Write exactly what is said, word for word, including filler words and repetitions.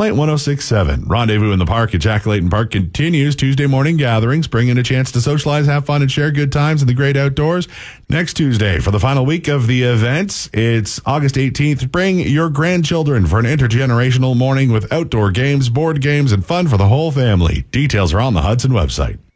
Light one oh six point seven. Rendezvous in the Park at Jack Layton Park continues. Tuesday morning gatherings, bringing a chance to socialize, have fun, and share good times in the great outdoors. Next Tuesday, for the final week of the events, it's August eighteenth. Bring your grandchildren for an intergenerational morning with outdoor games, board games, and fun for the whole family. Details are on the Hudson website.